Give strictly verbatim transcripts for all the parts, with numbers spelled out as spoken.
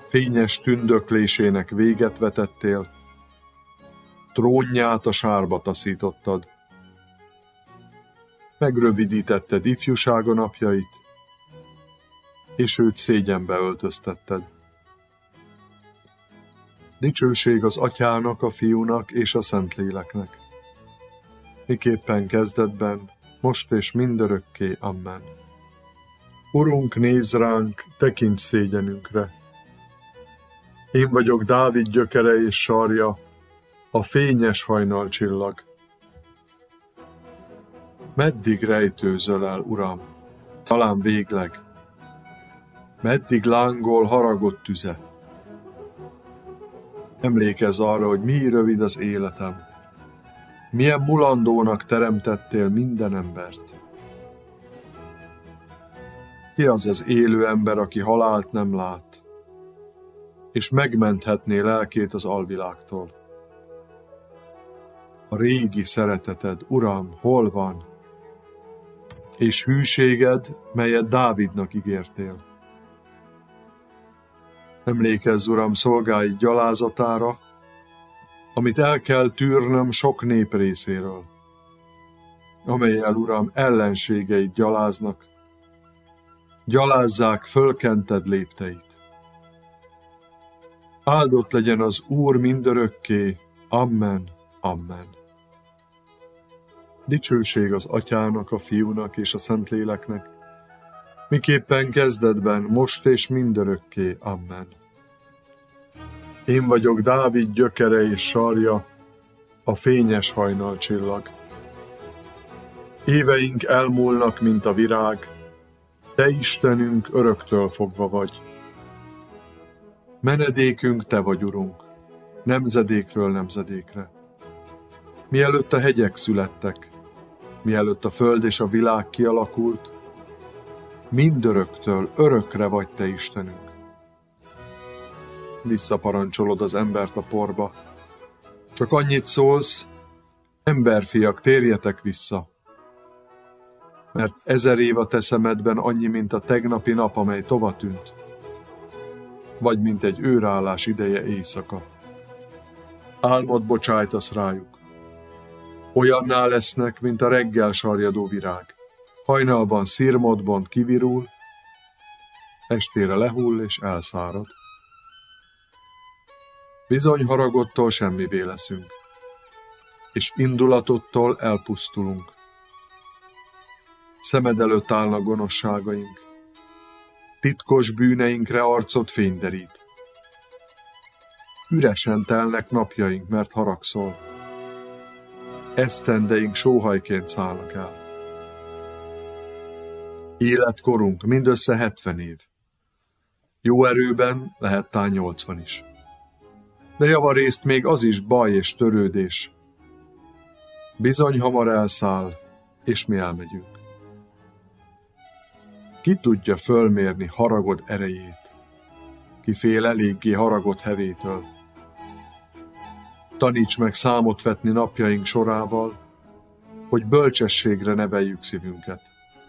fényes tündöklésének véget vetettél, trónját a sárba taszítottad. Megrövidítetted ifjúsága napjait, és őt szégyenbe öltöztetted. Dicsőség az Atyának, a Fiúnak és a Szentléleknek, miképpen kezdetben, most és mindörökké. Amen. Urunk, nézz ránk, tekints szégyenünkre. Én vagyok Dávid gyökere és sarja, a fényes hajnalcsillag. Meddig rejtőzöl el, Uram? Talán végleg. Meddig lángol haragott tüze? Emlékezz arra, hogy mi rövid az életem. Milyen mulandónak teremtettél minden embert. Ki az az élő ember, aki halált nem lát, és megmenthetné lelkét az alvilágtól? A régi szereteted, Uram, hol van? És hűséged, melyet Dávidnak ígértél. Emlékezz, Uram, szolgáid gyalázatára, amit el kell tűrnöm sok nép részéről, amellyel, Uram, ellenségeid gyaláznak, gyalázzák fölkented lépteit. Áldott legyen az Úr mindörökké. Amen, amen. Dicsőség az Atyának, a Fiúnak és a Szentléleknek, miképpen kezdetben, most és mindörökké. Amen. Én vagyok Dávid gyökere és sarja, a fényes hajnalcsillag. Éveink elmúlnak, mint a virág, Te Istenünk öröktől fogva vagy. Menedékünk Te vagy, Urunk, nemzedékről nemzedékre. Mielőtt a hegyek születtek, mielőtt a föld és a világ kialakult, mindöröktől örökre vagy Te Istenünk. Visszaparancsolod az embert a porba. Csak annyit szólsz, emberfiak, térjetek vissza. Mert ezer év a te szemedben annyi, mint a tegnapi nap, amely tova tűnt, vagy mint egy őrállás ideje éjszaka. Álmot bocsájtasz rájuk. Olyanná lesznek, mint a reggel sarjadó virág. Hajnalban szirmodbont kivirul, estére lehull és elszárad. Bizony haragodtól semmivé leszünk, és indulatottól elpusztulunk. Szemed előtt állnak gonoszságaink, titkos bűneinkre arcod fényderít. Üresen telnek napjaink, mert haragszol. Esztendeink sóhajként szállnak el. Életkorunk mindössze hetven év. Jó erőben lehet tán nyolcvan is. De javarészt még az is baj és törődés. Bizony hamar elszáll, és mi elmegyünk. Ki tudja fölmérni haragod erejét? Ki fél eléggé haragod hevétől? Taníts meg számot vetni napjaink sorával, hogy bölcsességre neveljük szívünket.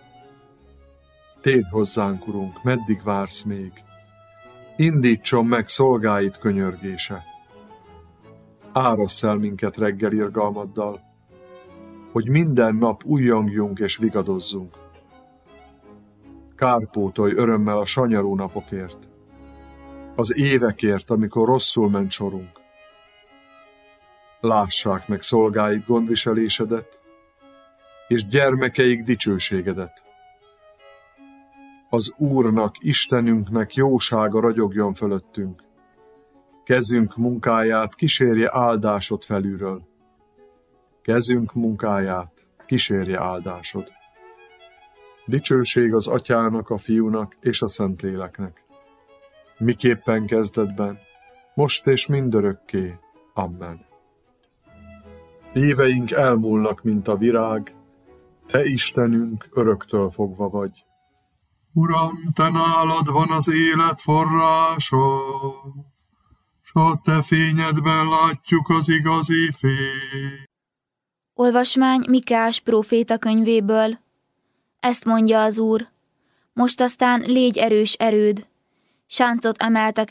Térj hozzánk, Urunk, meddig vársz még? Indítson meg szolgáid könyörgése. Árassz el minket reggel irgalmaddal, hogy minden nap ujjongjunk és vigadozzunk. Kárpótolj örömmel a sanyarú napokért, az évekért, amikor rosszul ment sorunk. Lássák meg szolgáid gondviselésedet, és gyermekeik dicsőségedet. Az Úrnak, Istenünknek jósága ragyogjon fölöttünk. Kezünk munkáját kísérje áldásod felülről. Kezünk munkáját kísérje áldásod. Dicsőség az Atyának, a Fiúnak és a Szentléleknek. Miképpen kezdetben, most és mindörökké. Amen. Éveink elmúlnak, mint a virág, Te Istenünk öröktől fogva vagy. Uram, Te nálad van az élet forrása, s a Te fényedben látjuk az igazi fényt. Olvasmány Mikás próféta könyvéből. Ezt mondja az Úr: most aztán légy erős erőd, sáncot emeltek